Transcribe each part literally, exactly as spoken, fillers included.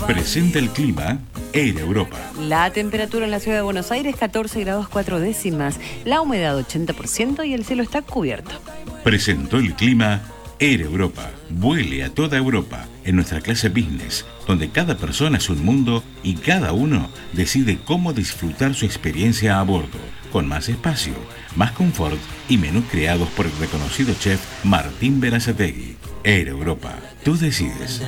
Presenta el clima Air Europa. La temperatura en la ciudad de Buenos Aires, catorce grados cuatro décimas. La humedad, ochenta por ciento y el cielo está cubierto. Presentó el clima Air Europa. Vuele a toda Europa en nuestra clase business, donde cada persona es un mundo y cada uno decide cómo disfrutar su experiencia a bordo, con más espacio, más confort y menús creados por el reconocido chef Martín Berazategui. Air Europa, tú decides.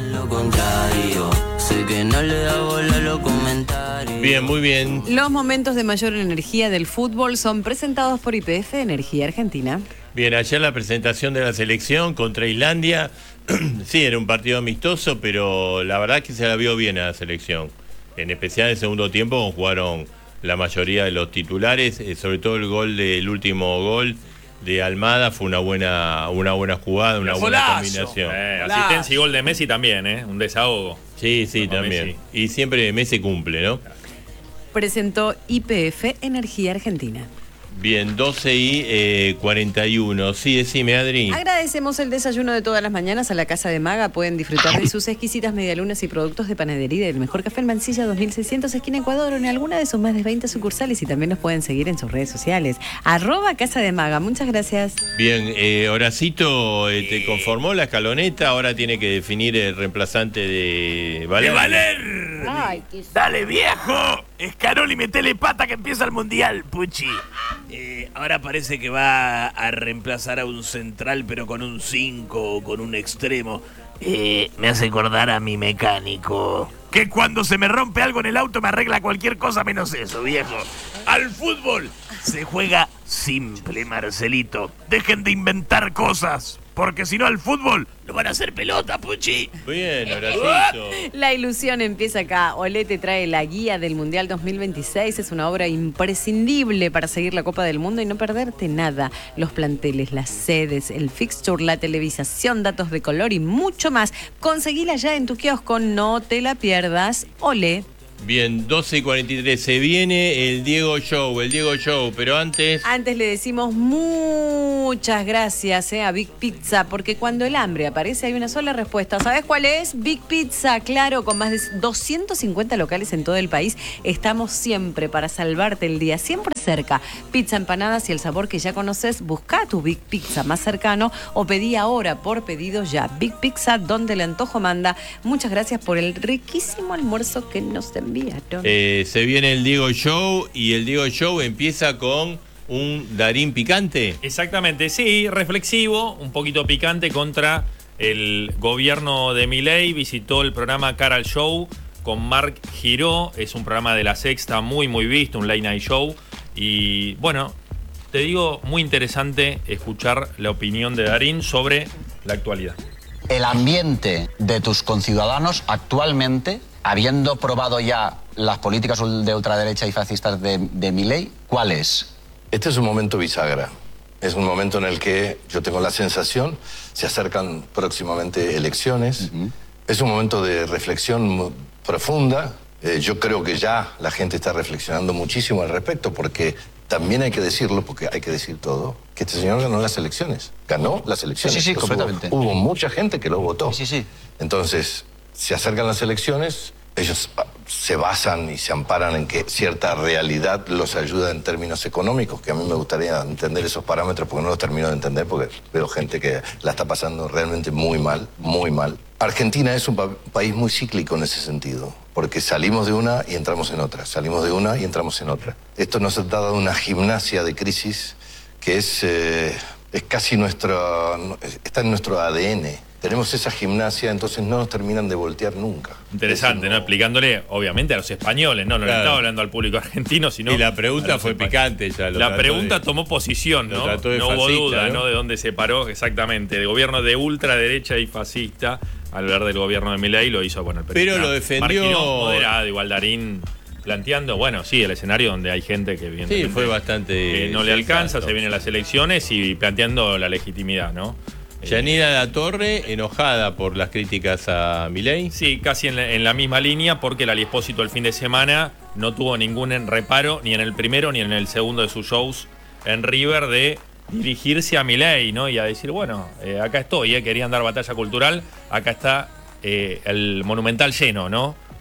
Bien, muy bien. Los momentos de mayor energía del fútbol son presentados por Y P F Energía Argentina. Bien, ayer la presentación de la selección contra Islandia, sí, era un partido amistoso, pero la verdad es que se la vio bien a la selección. En especial en el segundo tiempo jugaron la mayoría de los titulares, eh, sobre todo el gol del último gol de Almada fue una buena una buena jugada, una buena combinación. Eh, asistencia y gol de Messi también, ¿eh? Un desahogo. Sí, sí, Como también. Messi. Y siempre Messi cumple, ¿no? Presentó Y P F Energía Argentina. Bien, doce y eh, cuarenta y uno. Sí, decime, Adri. Agradecemos el desayuno de todas las mañanas a la Casa de Maga. Pueden disfrutar de sus exquisitas medialunas y productos de panadería del mejor café en Mansilla dos mil seiscientos, esquina Ecuador, o en alguna de sus más de veinte sucursales. Y también nos pueden seguir en sus redes sociales. Arroba Casa de Maga. Muchas gracias. Bien, eh, Horacito eh, te conformó la escaloneta, ahora tiene que definir el reemplazante de Valer. ¡De Valer! Ay, qué... ¡Dale, viejo! Escaroli, metele pata que empieza el mundial, Puchi. Eh, ahora parece que va a reemplazar a un central, pero con un cinco o con un extremo. Eh, me hace acordar a mi mecánico, que cuando se me rompe algo en el auto me arregla cualquier cosa menos eso, viejo. Al fútbol se juega simple, Marcelito. Dejen de inventar cosas, porque si no al fútbol lo van a hacer pelota, Puchi. Bien, Horacito. La ilusión empieza acá. Olé te trae la guía del Mundial dos mil veintiséis. Es una obra imprescindible para seguir la Copa del Mundo y no perderte nada. Los planteles, las sedes, el fixture, la televisación, datos de color y mucho más. Conseguila ya en tu kiosco, no te la pierdas. Olé. Bien, doce y cuarenta y tres. Se viene el Diego Show, el Diego Show, pero antes... Antes le decimos muchas gracias eh, a Big Pizza, porque cuando el hambre aparece hay una sola respuesta. ¿Sabes cuál es? Big Pizza, claro, con más de doscientos cincuenta locales en todo el país. Estamos siempre para salvarte el día, siempre cerca. Pizza, empanadas y el sabor que ya conoces. Busca tu Big Pizza más cercano o pedí ahora por pedido ya. Big Pizza, donde el antojo manda. Muchas gracias por el riquísimo almuerzo que nos enviaron. Eh, se viene el Diego Show y el Diego Show empieza con un Darín picante. Exactamente, sí, reflexivo, un poquito picante contra el gobierno de Milei. Visitó el programa Cara al Show con Marc Giró. Es un programa de La Sexta muy, muy visto, un late night show. Y bueno, te digo, muy interesante escuchar la opinión de Darín sobre la actualidad. El ambiente de tus conciudadanos actualmente, habiendo probado ya las políticas de ultraderecha y fascistas de, de Milei, ¿cuál es? Este es un momento bisagra. Es un momento en el que yo tengo la sensación, se acercan próximamente elecciones. Uh-huh. Es un momento de reflexión muy profunda. Eh, yo creo que ya la gente está reflexionando muchísimo al respecto, porque también hay que decirlo, porque hay que decir todo, que este señor ganó las elecciones. Ganó las elecciones. Sí, sí, sí, Entonces, completamente. Hubo, hubo mucha gente que lo votó. Sí, sí, sí. Entonces, se acercan las elecciones, ellos se basan y se amparan en que cierta realidad los ayuda en términos económicos, que a mí me gustaría entender esos parámetros porque no los termino de entender, porque veo gente que la está pasando realmente muy mal, muy mal. Argentina es un pa- país muy cíclico en ese sentido, porque salimos de una y entramos en otra, salimos de una y entramos en otra. Esto nos ha dado una gimnasia de crisis que es, eh, es casi nuestro, está en nuestro A D N. Tenemos esa gimnasia, entonces no nos terminan de voltear nunca. Interesante, ¿no? Explicándole, obviamente, a los españoles, ¿no? No Claro. le estaba hablando al público argentino, sino... Y la a pregunta los fue españoles. picante ya. lo La trató pregunta de- tomó posición, lo ¿no? trató de No hubo fascista, duda, ¿no? ¿no? De dónde se paró exactamente. El gobierno de ultraderecha y fascista, al hablar del gobierno de Milei, lo hizo, bueno, el Pero periodista lo defendió- Marquino, moderado, igual Darín planteando, bueno, sí, el escenario donde hay gente que evidentemente Sí, fue bastante eh, no le alcanza, sensato. se vienen las elecciones y planteando la legitimidad, ¿no? Yanira Latorre, enojada por las críticas a Milei. Sí, casi en la, en la misma línea, porque el Ali Espósito el fin de semana no tuvo ningún reparo, ni en el primero ni en el segundo de sus shows en River, de dirigirse a Milei, ¿no? Y a decir, bueno, eh, acá estoy, eh, querían dar batalla cultural, acá está eh, el Monumental lleno, ¿no?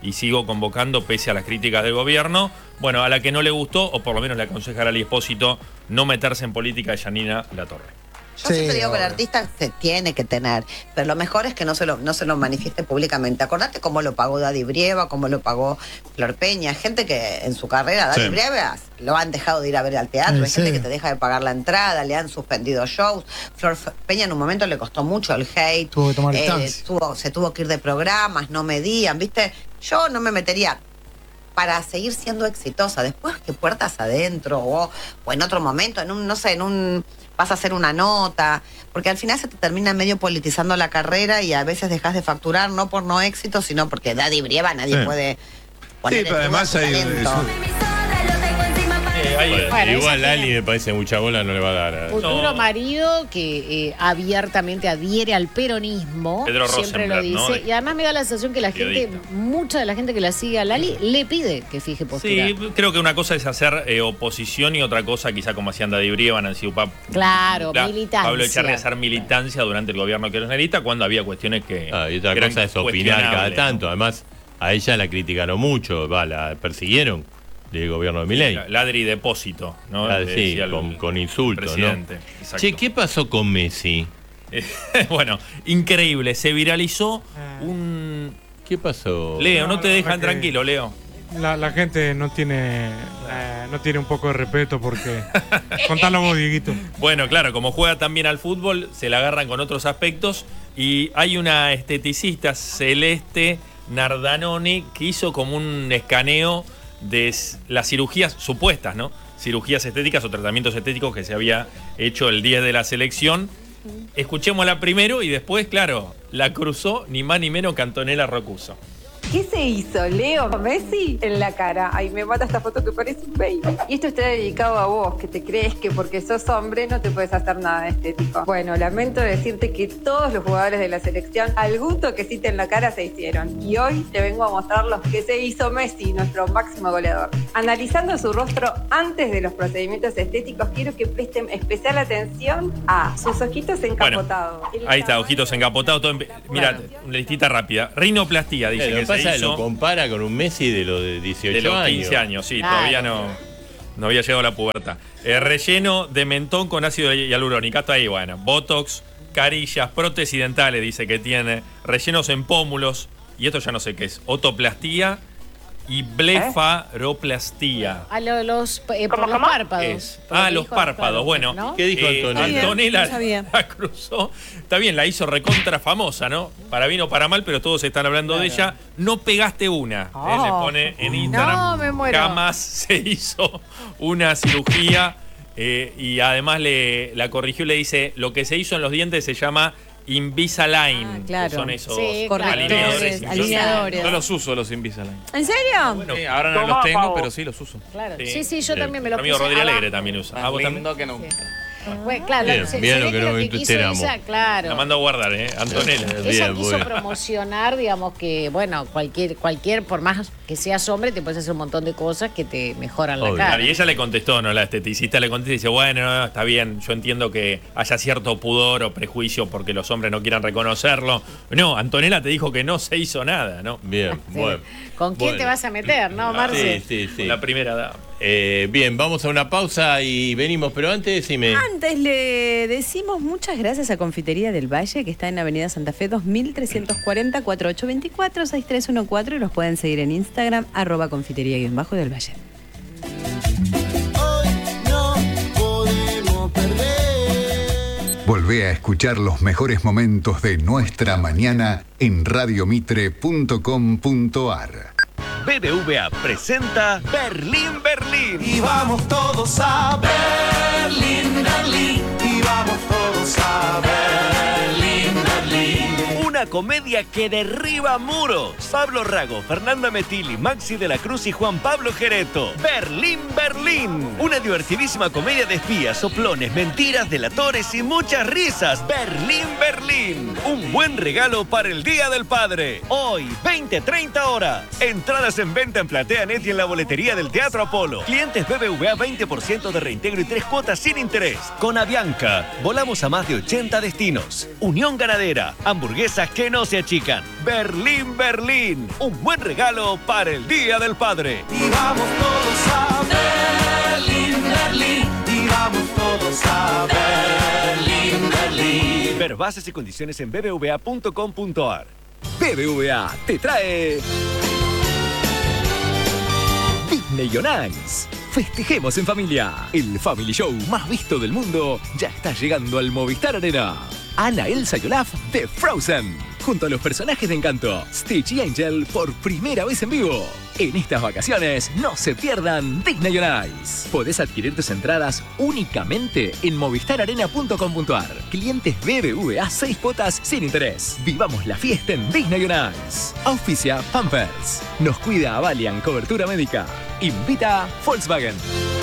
y sigo convocando pese a las críticas del gobierno. Bueno, a la que no le gustó, o por lo menos le aconseja a Ali Espósito, no meterse en política, de Yanina Latorre. Yo sí, siempre digo que el artista se tiene que tener, pero lo mejor es que no se lo, no se lo manifieste públicamente. Acordate cómo lo pagó Daddy Brieva, cómo lo pagó Flor Peña. Gente que en su carrera, Daddy sí. Brieva, lo han dejado de ir a ver al teatro. Sí, Hay gente sí. que te deja de pagar la entrada, le han suspendido shows. Flor Peña en un momento le costó mucho el hate. Tuvo que tomar eh, tuvo, se tuvo que ir de programas, no medían, ¿viste? Yo no me metería para seguir siendo exitosa. Después que puertas adentro o, o en otro momento, en un, no sé, en un... vas a hacer una nota, porque al final se te termina medio politizando la carrera y a veces dejas de facturar, no por no éxito, sino porque Daddy Brieva nadie sí. puede poner sí, pero además hay eso. Eh, hay, bueno, igual Ali me parece mucha bola, no le va a dar. Futuro no. marido que eh, abiertamente adhiere al peronismo, Pedro siempre lo dice, ¿no? Y además me da la sensación que la gente, mucha de la gente que la sigue a Lali le pide que fije postura. Sí, creo que una cosa es hacer eh, oposición y otra cosa, quizá como hacían Daddy Brieva, Nancy Upap. Claro, la, militancia. Pablo Echarri hacer militancia durante el gobierno kirchnerista cuando había cuestiones que. Ah, y otra cosa es opinar cada tanto. Además, a ella la criticaron mucho, va, la persiguieron. Del gobierno de Milei. Ladri depósito, ¿no? Ah, sí, con, con insultos, ¿no? Che, ¿qué pasó con Messi? Bueno, increíble. Se viralizó un... ¿Qué pasó? Leo, no, no te dejan que tranquilo, Leo. La, la gente no tiene eh, no tiene un poco de respeto porque... Contalo vos, Dieguito. Bueno, claro, como juega también al fútbol, se la agarran con otros aspectos. Y hay una esteticista, Celeste Nardanoni, que hizo como un escaneo de las cirugías supuestas, ¿no? Cirugías estéticas o tratamientos estéticos que se había hecho el día de la selección. Escuchémosla primero y después, claro, la cruzó ni más ni menos que Antonella Rocuso. ¿Qué se hizo, Leo Messi? En la cara. Ay, me mata esta foto que parece un baby. Y esto está dedicado a vos, que te crees que porque sos hombre no te puedes hacer nada estético. Bueno, lamento decirte que todos los jugadores de la selección algún toquecito en la cara se hicieron. Y hoy te vengo a mostrar lo que se hizo Messi, nuestro máximo goleador. Analizando su rostro antes de los procedimientos estéticos, quiero que presten especial atención a sus ojitos encapotados. Bueno, ahí está, ojitos encapotados. Todo en... Mirá, claro. Una listita rápida. Rinoplastía, dice Pero que se hizo. Lo compara con un Messi de los de dieciocho de los años. quince años, sí, claro. Todavía no, no había llegado a la pubertad. Eh, relleno de mentón con ácido hialurónico. Hasta ahí, bueno. Botox, carillas, prótesis dentales, dice que tiene. Rellenos en pómulos. Y esto ya no sé qué es. Otoplastía y blefaroplastía. A lo, los, eh, por los párpados. Ah, los párpados. Bueno, ¿no? ¿Qué dijo eh, Antonella? Antonella no la cruzó. Está bien, la hizo recontra famosa, ¿no? Para bien o para mal, pero todos están hablando claro. de ella. No pegaste una. Oh. Eh, le pone en Instagram. No, me muero. Jamás se hizo una cirugía. Eh, y además le la corrigió y le dice: lo que se hizo en los dientes se llama Invisalign, ah, claro. que son esos sí, alineadores. alineadores. Yo, yo los uso, los Invisalign. ¿En serio? Bueno, sí, ahora no los tengo, pero sí los uso. Claro. Sí, sí, sí yo bien. también me los puse. Mi amigo Rodríguez Alegre abajo. también usa. Más ¿Ah, vos lindo también? que nunca. Sí. Bueno, claro, bien, se, bien se lo ve que que no lo que quiso ella, claro. La mando a guardar, ¿eh? Antonella. Ella bien, quiso bueno. promocionar, digamos, que, bueno, cualquier, cualquier, por más que seas hombre, te puedes hacer un montón de cosas que te mejoran Obvio. la cara. Claro, y ella le contestó, ¿no? La esteticista le contestó y dice: bueno, no, está bien, yo entiendo que haya cierto pudor o prejuicio porque los hombres no quieran reconocerlo. No, Antonella te dijo que no se hizo nada, ¿no? Bien, Sí. bueno. ¿Con quién Bueno. te vas a meter, no, Marce? Sí, sí, sí. La primera dama. Eh, bien, vamos a una pausa y venimos, pero antes decime. Antes le decimos muchas gracias a Confitería del Valle, que está en Avenida Santa Fe dos mil trescientos cuarenta, cuatro ocho dos cuatro, seis tres uno cuatro, y los pueden seguir en Instagram, arroba confitería-del Valle. Volvé a escuchar los mejores momentos de nuestra mañana en radiomitre punto com punto ar. B B V A presenta Berlín, Berlín. Y vamos todos a Berlín, Berlín. Y vamos todos a Berlín, Berlín. Una comedia que derriba muros. Pablo Rago, Fernanda Metilli, Maxi de la Cruz y Juan Pablo Gereto. Berlín, Berlín. Una divertidísima comedia de espías, soplones, mentiras, delatores y muchas risas. Berlín, Berlín. Un buen regalo para el Día del Padre. Hoy, veinte treinta horas. Entradas en venta en PlateaNet y en la boletería del Teatro Apolo. Clientes B B V A veinte por ciento de reintegro y tres cuotas sin interés. Con Avianca, volamos a más de ochenta destinos. Unión Ganadera, hamburguesas que no se achican. Berlín, Berlín. Un buen regalo para el Día del Padre. Y vamos todos a Berlín, Berlín. Y vamos todos a Berlín, Berlín. Ver bases y condiciones en b b v a punto com punto a r. B B V A te trae Disney on Ice. Festejemos en familia. El Family Show más visto del mundo ya está llegando al Movistar Arena. Anna, Elsa y Olaf de Frozen, junto a los personajes de Encanto, Stitch y Angel por primera vez en vivo. En estas vacaciones no se pierdan Disney on Ice. Podés adquirir tus entradas únicamente en movistar arena punto com punto a r. Clientes B B V A seis cuotas sin interés. Vivamos la fiesta en Disney on Ice. Auspicia Pampers. Nos cuida Avalian Cobertura Médica. Invita Volkswagen.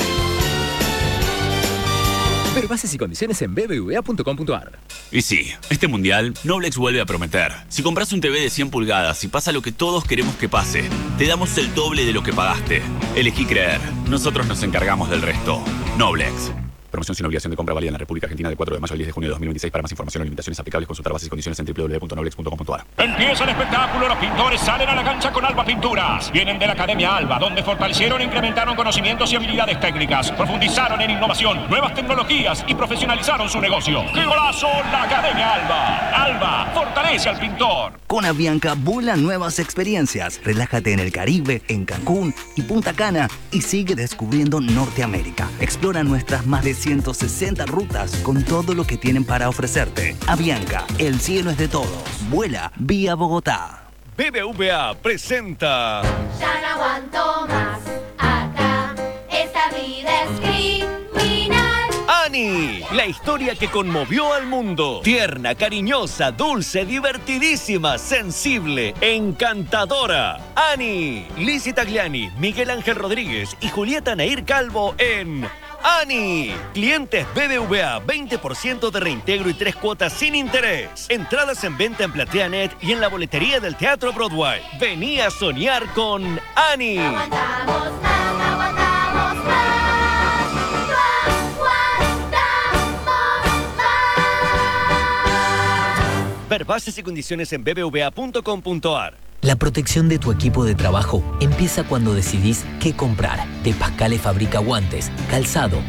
Ver bases y condiciones en b b v a punto com punto a r. Y sí, este mundial, Noblex vuelve a prometer. Si compras un T V de cien pulgadas y pasa lo que todos queremos que pase, te damos el doble de lo que pagaste. Elegí creer. Nosotros nos encargamos del resto. Noblex. Promoción sin obligación de compra válida en la República Argentina del cuatro de mayo al diez de junio de dos mil veintiséis. Para más información o limitaciones aplicables, consultar bases y condiciones en w w w punto noblex punto com punto a r. Empieza el espectáculo, los pintores salen a la cancha con Alba Pinturas. Vienen de la Academia Alba, donde fortalecieron e incrementaron conocimientos y habilidades técnicas, profundizaron en innovación, nuevas tecnologías y profesionalizaron su negocio. ¡Qué golazo! La Academia Alba. Alba fortalece al pintor. Con Avianca vuela nuevas experiencias. Relájate en el Caribe, en Cancún y Punta Cana y sigue descubriendo Norteamérica. Explora nuestras más de ciento sesenta rutas con todo lo que tienen para ofrecerte. Avianca, el cielo es de todos. Vuela vía Bogotá. B B V A presenta Ya no aguanto más. Acá esta vida es criminal. Annie, la historia que conmovió al mundo. Tierna, cariñosa, dulce, divertidísima, sensible, encantadora. Annie, Lizzie Tagliani, Miguel Ángel Rodríguez y Julieta Nair Calvo en Annie. Clientes B B V A, veinte por ciento de reintegro y tres cuotas sin interés. Entradas en venta en PlateaNet y en la boletería del Teatro Broadway. Vení a soñar con Annie. Aguantamos más, aguantamos más. Aguantamos más. Ver bases y condiciones en b b v a punto com punto a r. La protección de tu equipo de trabajo empieza cuando decidís qué comprar. De Pascale fabrica guantes, calzado,